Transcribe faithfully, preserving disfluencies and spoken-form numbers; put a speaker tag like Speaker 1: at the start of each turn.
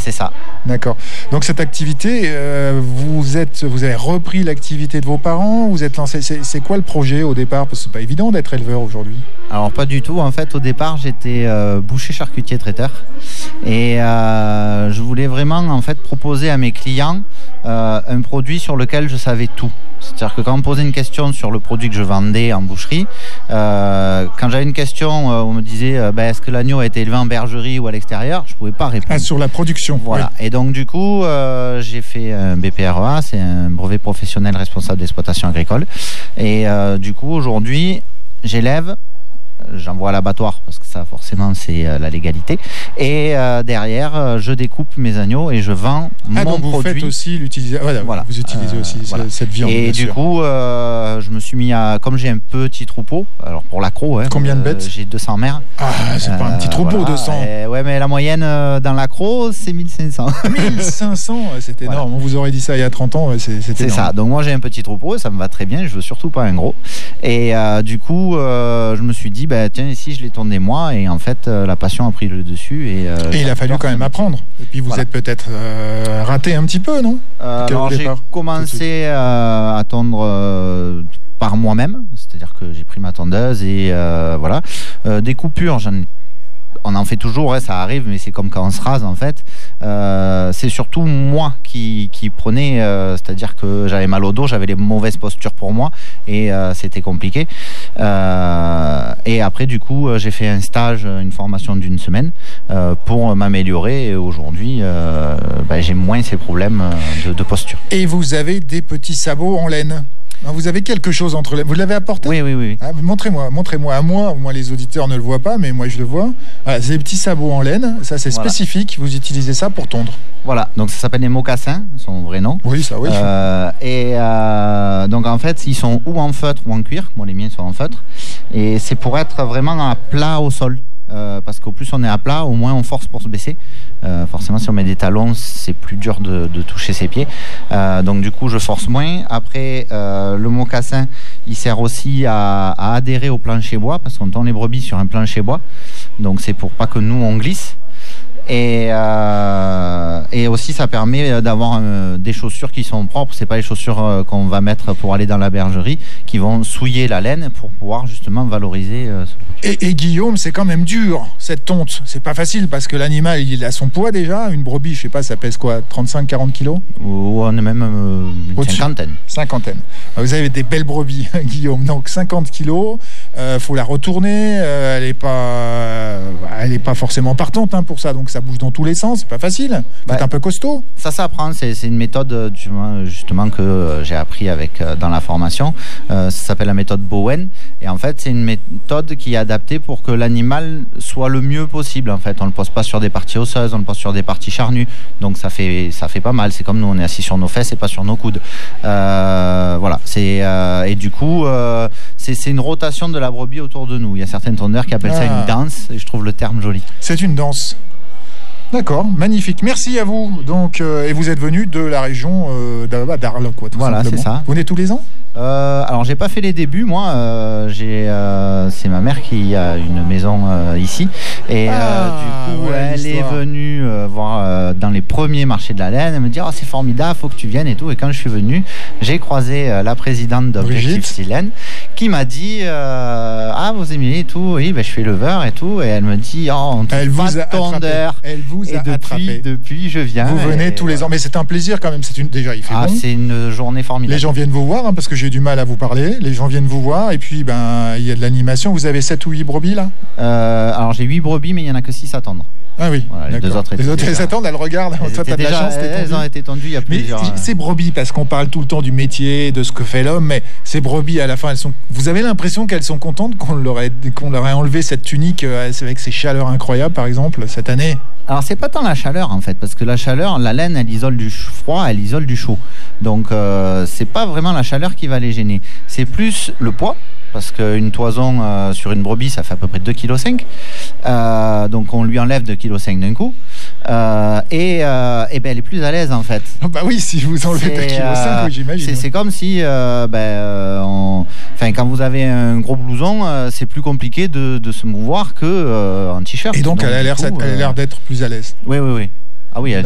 Speaker 1: C'est ça.
Speaker 2: D'accord. Donc cette activité, euh, vous êtes, vous avez repris l'activité de vos parents, vous êtes lancé. C'est, c'est quoi le projet au départ? Parce que c'est pas évident d'être éleveur aujourd'hui.
Speaker 1: Alors pas du tout. En fait, au départ, j'étais euh, boucher, charcutier, traiteur, et euh, je voulais vraiment en fait proposer à mes clients euh, un produit sur lequel je savais tout. C'est-à-dire que quand on me posait une question sur le produit que je vendais en boucherie, euh, quand j'avais une question, euh, on me disait euh, ben, est-ce que l'agneau a été élevé en bergerie ou à l'extérieur, je ne pouvais pas répondre.
Speaker 2: Ah, sur la production.
Speaker 1: Voilà. Oui. Et donc du coup, euh, j'ai fait un B P R E A, c'est un brevet professionnel responsable d'exploitation agricole. Et euh, du coup, aujourd'hui, j'élève, j'envoie à l'abattoir parce que ça forcément c'est euh, la légalité, et euh, derrière euh, je découpe mes agneaux et je vends
Speaker 2: ah,
Speaker 1: mon
Speaker 2: donc vous
Speaker 1: produit.
Speaker 2: Faites aussi l'utilisation. Voilà,
Speaker 1: voilà.
Speaker 2: Vous utilisez
Speaker 1: euh,
Speaker 2: aussi
Speaker 1: voilà.
Speaker 2: cette viande.
Speaker 1: Et du sûr. coup euh, je me suis mis à, comme j'ai un petit troupeau, alors pour l'accro, hein,
Speaker 2: combien de bêtes?
Speaker 1: euh, j'ai deux cents mères.
Speaker 2: Ah, c'est euh, pas un petit troupeau. Voilà, deux cents.
Speaker 1: Et, ouais, mais la moyenne euh, dans l'accro c'est mille cinq cents.
Speaker 2: mille cinq cents, c'est énorme. Voilà. On vous aurait dit ça il y a trente ans, c'est, c'est,
Speaker 1: c'est ça. Donc moi j'ai un petit troupeau et ça me va très bien, je veux surtout pas un gros. Et euh, du coup euh, je me suis dit bah, tiens, ici je l'ai tourné moi, et en fait euh, la passion a pris le dessus, et, euh,
Speaker 2: et il a fallu quand même apprendre, et puis vous voilà. êtes peut-être euh, raté un petit peu, non?
Speaker 1: euh, alors j'ai commencé euh, à tondre euh, par moi-même, c'est-à-dire que j'ai pris ma tondeuse et euh, voilà, euh, des coupures j'en ai. On en fait toujours, hein, ça arrive, mais c'est comme quand on se rase en fait. Euh, c'est surtout moi qui, qui prenais, euh, c'est-à-dire que j'avais mal au dos, j'avais les mauvaises postures pour moi, et euh, c'était compliqué. Euh, et après, du coup, j'ai fait un stage, une formation d'une semaine euh, pour m'améliorer. Et aujourd'hui, euh, bah, j'ai moins ces problèmes de, de posture.
Speaker 2: Et vous avez des petits sabots en laine? Vous avez quelque chose entre les... Vous l'avez apporté?
Speaker 1: Oui, oui, oui.
Speaker 2: Ah, montrez-moi, montrez-moi à moi. Moi, les auditeurs ne le voient pas, mais moi, je le vois. Voilà, c'est des petits sabots en laine. Ça, c'est voilà. Spécifique. Vous utilisez ça pour tondre.
Speaker 1: Voilà. Donc, ça s'appelle les mocassins, son vrai nom.
Speaker 2: Oui, ça, oui.
Speaker 1: Euh, et euh, donc, en fait, ils sont ou en feutre ou en cuir. Moi, les miens sont en feutre. Et c'est pour être vraiment à plat au sol. Euh, parce qu'au plus on est à plat, au moins on force pour se baisser. Euh, forcément, si on met des talons, c'est plus dur de, de toucher ses pieds. Euh, donc du coup, je force moins. Après, euh, le mocassin, il sert aussi à, à adhérer au plancher bois, parce qu'on tond les brebis sur un plancher bois. Donc c'est pour pas que nous on glisse. Et, euh, et aussi ça permet d'avoir euh, des chaussures qui sont propres. C'est pas les chaussures euh, qu'on va mettre pour aller dans la bergerie qui vont souiller la laine pour pouvoir justement valoriser euh, ce
Speaker 2: et, et Guillaume, c'est quand même dur cette tonte, c'est pas facile parce que l'animal il a son poids déjà. Une brebis, je sais pas, ça pèse quoi, trente-cinq à quarante kilos?
Speaker 1: Ou on est même euh, une Au-dessus. cinquantaine
Speaker 2: cinquantaine. Vous avez des belles brebis, Guillaume, donc cinquante kilos, euh, faut la retourner, euh, elle est pas euh, elle est pas forcément partante hein, pour ça, donc ça bouge dans tous les sens, c'est pas facile. Vous êtes bah, un peu costaud.
Speaker 1: Ça s'apprend, c'est, c'est une méthode justement que euh, j'ai appris avec euh, dans la formation. Euh, ça s'appelle la méthode Bowen, et en fait c'est une méthode qui est adaptée pour que l'animal soit le mieux possible. En fait, on le pose pas sur des parties osseuses, on le pose sur des parties charnues, donc ça fait ça fait pas mal. C'est comme nous, on est assis sur nos fesses et pas sur nos coudes. Euh, voilà, c'est euh, et du coup euh, c'est, c'est une rotation de la brebis autour de nous. Il y a certaines tondeurs qui appellent ah. ça une danse, et je trouve le terme joli.
Speaker 2: C'est une danse. D'accord, magnifique. Merci à vous. Donc, euh, et vous êtes venu de la région euh, d'Arles, quoi. Tout
Speaker 1: voilà,
Speaker 2: simplement.
Speaker 1: C'est ça.
Speaker 2: Vous venez tous les ans?
Speaker 1: Euh, alors j'ai pas fait les débuts moi, euh, j'ai, euh, c'est ma mère qui a une maison euh, ici, et
Speaker 2: ah,
Speaker 1: euh, du coup ouais, elle l'histoire. est venue euh, voir euh, dans les premiers marchés de la laine, elle me dit oh, c'est formidable, faut que tu viennes et tout. Et quand je suis venu, j'ai croisé euh, la présidente d'Objectif Silène qui m'a dit euh, ah vous aimez et tout, oui ben je suis éleveur et tout, et elle me dit oh on trouve pas de tondeur.
Speaker 2: Elle vous a
Speaker 1: et depuis,
Speaker 2: attrapé.
Speaker 1: Depuis je viens.
Speaker 2: Vous venez tous les ans, mais c'est un plaisir quand même. C'est une déjà il fait
Speaker 1: ah,
Speaker 2: bon.
Speaker 1: C'est une journée formidable.
Speaker 2: Les gens viennent vous voir hein, parce que j'ai du mal à vous parler. Les gens viennent vous voir et puis ben il y a de l'animation. Vous avez sept ou huit brebis là?
Speaker 1: euh, Alors j'ai huit brebis, mais il y en a que six à tendre.
Speaker 2: Ah oui,
Speaker 1: voilà, les deux autres,
Speaker 2: les autres elles attendent, elles regardent. Toi, t'as de la chance, t'es
Speaker 1: elles ont été tendues il y a plusieurs.
Speaker 2: Mais ces brebis, parce qu'on parle tout le temps du métier, de ce que fait l'homme, mais ces brebis à la fin, elles sont. Vous avez l'impression qu'elles sont contentes qu'on leur ait, qu'on leur ait enlevé cette tunique avec ces chaleurs incroyables, par exemple, cette année?
Speaker 1: Alors c'est pas tant la chaleur en fait, parce que la chaleur, la laine, elle isole du froid, elle isole du chaud. Donc euh, c'est pas vraiment la chaleur qui va les gêner. C'est plus le poids. Parce qu'une toison euh, sur une brebis, ça fait à peu près deux virgule cinq kilos. Euh, donc on lui enlève deux virgule cinq kilos d'un coup. Euh, et euh, et ben, elle est plus à l'aise en fait.
Speaker 2: Oh bah oui, si vous enlevez deux virgule cinq kilos, oui, j'imagine.
Speaker 1: C'est, c'est comme si, euh, ben, euh, on... enfin, quand vous avez un gros blouson, euh, c'est plus compliqué de, de se mouvoir qu'en euh, t-shirt.
Speaker 2: Et donc, donc elle, a l'air,
Speaker 1: coup,
Speaker 2: elle a l'air d'être plus à l'aise.
Speaker 1: Oui, oui, oui. Ah oui, elle,